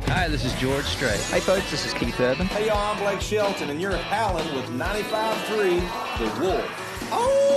Hi, this is George Strait. Hey folks, this is Keith Urban. Hey y'all, I'm Blake Shelton, and you're howling with 95.3 The Wolf. Oh!